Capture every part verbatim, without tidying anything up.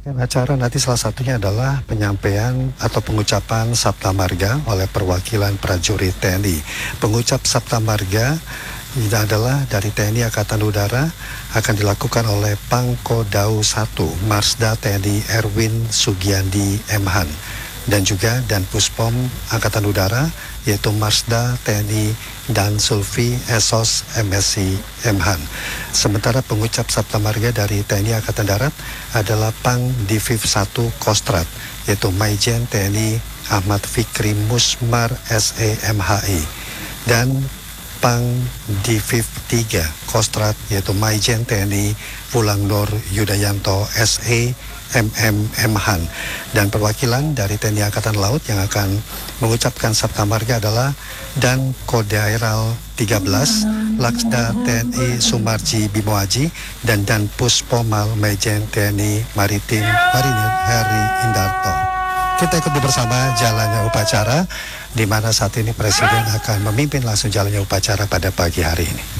Dan acara nanti salah satunya adalah penyampaian atau pengucapan Sabta Marga oleh perwakilan prajurit T N I. Pengucap Sabta Marga ini adalah dari T N I Angkatan Udara, akan dilakukan oleh Pangkodau satu Marsda T N I Erwin Sugiandi M Han, dan juga Dan Puspom Angkatan Udara yaitu Marsda T N I dan Sulfi Esos M Si M Han. Sementara pengucap Sabta Marga dari T N I Angkatan Darat adalah Pang Diviv satu Kostrat yaitu Maijen T N I Ahmad Fikri Musmar S E M H I, dan Pang Diviv tiga Kostrat yaitu Maijen T N I Pulang Nur Yudayanto S E M M M Han. Dan perwakilan dari T N I Angkatan Laut yang akan mengucapkan Sabta Marga adalah Dan Kodaeral tiga belas Laksda T N I Sumarji Bimoaji dan Dan Puspomal Maijen T N I Maritim Marinir Heri Indarto. Kita ikuti bersama jalannya upacara, di mana saat ini Presiden akan memimpin langsung jalannya upacara pada pagi hari ini.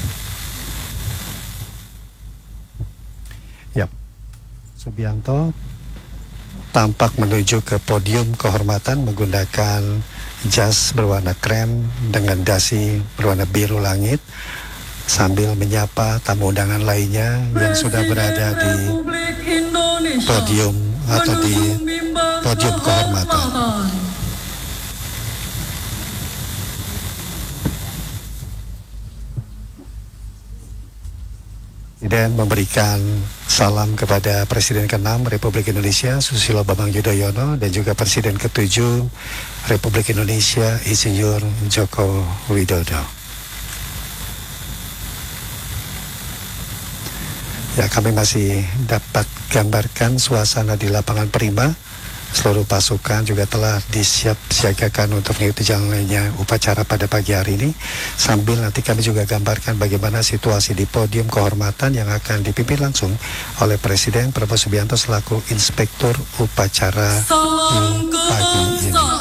Yap, Subianto tampak menuju ke podium kehormatan menggunakan jas berwarna krem dengan dasi berwarna biru langit, sambil menyapa tamu undangan lainnya yang sudah berada di podium atau di podium kehormatan. Dan memberikan salam kepada Presiden keenam Republik Indonesia Susilo Bambang Yudhoyono dan juga Presiden ketujuh Republik Indonesia Insinyur Joko Widodo. Ya, kami masih dapat gambarkan suasana di lapangan Prima. Seluruh pasukan juga telah disiap-siagakan untuk mengikuti jalannya upacara pada pagi hari ini. Sambil nanti kami juga gambarkan bagaimana situasi di podium kehormatan yang akan dipimpin langsung oleh Presiden Prabowo Subianto selaku Inspektur Upacara di pagi ini.